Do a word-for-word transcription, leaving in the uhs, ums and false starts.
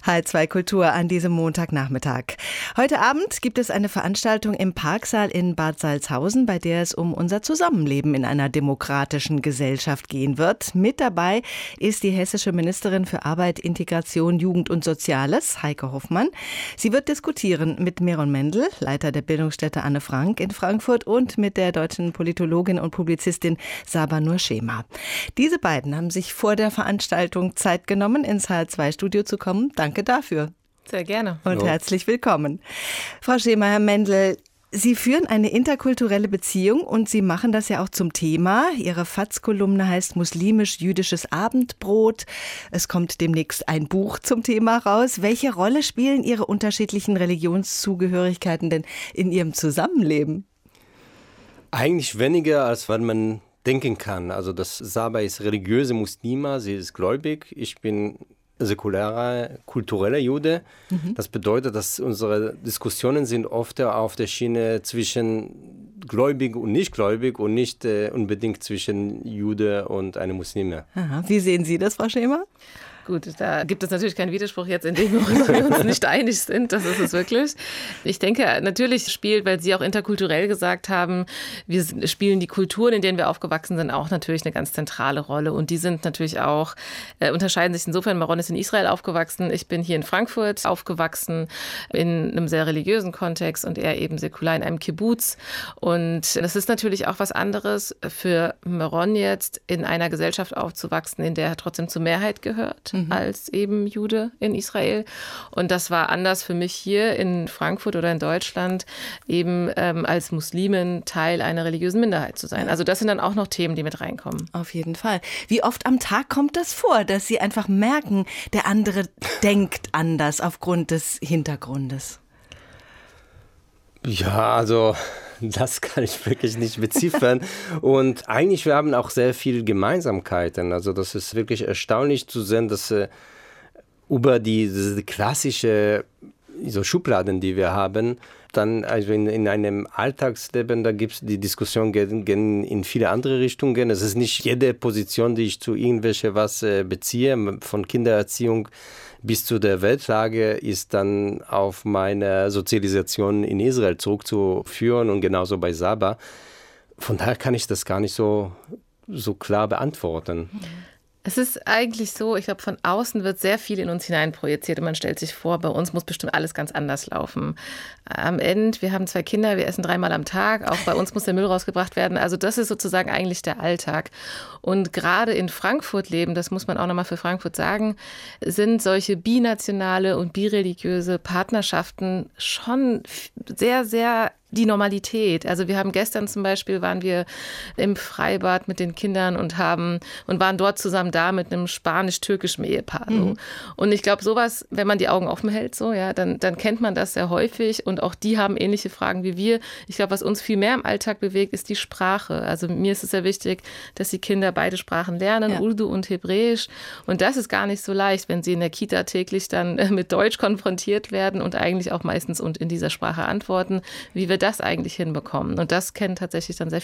H zwei Kultur an diesem Montagnachmittag. Heute Abend gibt es eine Veranstaltung im Parksaal in Bad Salzhausen, bei der es um unser Zusammenleben in einer demokratischen Gesellschaft gehen wird. Mit dabei ist die hessische Ministerin für Arbeit, Integration, Jugend und Soziales, Heike Hoffmann. Sie wird diskutieren mit Meron Mendel, Leiter der Bildungsstätte Anne Frank in Frankfurt, und mit der deutschen Politologin und Publizistin Saba Nurshema. Diese beiden haben sich vor der Veranstaltung Zeit genommen, ins H zwei Studio zu kommen. Danke dafür. Sehr gerne. Und Hallo. Herzlich willkommen. Frau Schema, Herr Mendel, Sie führen eine interkulturelle Beziehung und Sie machen das ja auch zum Thema. Ihre F A Z-Kolumne heißt Muslimisch-Jüdisches Abendbrot. Es kommt demnächst ein Buch zum Thema raus. Welche Rolle spielen Ihre unterschiedlichen Religionszugehörigkeiten denn in Ihrem Zusammenleben? Eigentlich weniger, als was man denken kann. Also das Saba ist religiöse Muslima, sie ist gläubig. Ich bin säkularer, kultureller Jude. Mhm. Das bedeutet, dass unsere Diskussionen sind oft auf der Schiene zwischen gläubig und nicht gläubig und nicht äh, unbedingt zwischen Jude und einem Muslime. Aha. Wie sehen Sie das, Frau Schema? Gut, da gibt es natürlich keinen Widerspruch jetzt, in dem wir uns nicht einig sind. Das ist es wirklich. Ich denke, natürlich spielt, weil Sie auch interkulturell gesagt haben, wir spielen die Kulturen, in denen wir aufgewachsen sind, auch natürlich eine ganz zentrale Rolle. Und die sind natürlich auch, äh, unterscheiden sich insofern. Maron ist in Israel aufgewachsen. Ich bin hier in Frankfurt aufgewachsen, in einem sehr religiösen Kontext, und er eben säkular in einem Kibbutz. Und das ist natürlich auch was anderes für Maron jetzt, in einer Gesellschaft aufzuwachsen, in der er trotzdem zur Mehrheit gehört. Mhm. Als eben Jude in Israel. Und das war anders für mich hier in Frankfurt oder in Deutschland, eben ähm, als Muslimin Teil einer religiösen Minderheit zu sein. Also das sind dann auch noch Themen, die mit reinkommen. Auf jeden Fall. Wie oft am Tag kommt das vor, dass Sie einfach merken, der andere denkt anders aufgrund des Hintergrundes? Ja, also das kann ich wirklich nicht beziffern. Und eigentlich, wir haben auch sehr viele Gemeinsamkeiten. Also das ist wirklich erstaunlich zu sehen, dass äh, über die, diese klassische so Schubladen, die wir haben, dann also in, in einem Alltagsleben, da gibt es die Diskussion gehen, gehen in viele andere Richtungen. Es ist nicht jede Position, die ich zu irgendwelche was äh, beziehe, von Kindererziehung bis zu der Weltlage, ist dann auf meine Sozialisation in Israel zurückzuführen und genauso bei Saba. Von daher kann ich das gar nicht so, so klar beantworten. Es ist eigentlich so, ich glaube, von außen wird sehr viel in uns hineinprojiziert und man stellt sich vor, bei uns muss bestimmt alles ganz anders laufen. Am Ende, wir haben zwei Kinder, wir essen dreimal am Tag, auch bei uns muss der Müll rausgebracht werden. Also das ist sozusagen eigentlich der Alltag. Und gerade in Frankfurt leben, das muss man auch nochmal für Frankfurt sagen, sind solche binationale und bireligiöse Partnerschaften schon sehr, sehr die Normalität. Also wir haben gestern zum Beispiel, waren wir im Freibad mit den Kindern und haben und waren dort zusammen da mit einem spanisch-türkischen Ehepaar. So. Mhm. Und ich glaube, sowas, wenn man die Augen offen hält, so, ja, dann, dann kennt man das sehr häufig und auch die haben ähnliche Fragen wie wir. Ich glaube, was uns viel mehr im Alltag bewegt, ist die Sprache. Also mir ist es sehr wichtig, dass die Kinder beide Sprachen lernen, ja. Urdu und Hebräisch. Und das ist gar nicht so leicht, wenn sie in der Kita täglich dann mit Deutsch konfrontiert werden und eigentlich auch meistens und in dieser Sprache antworten, wie wir das eigentlich hinbekommen. Und das kennen tatsächlich dann sehr viele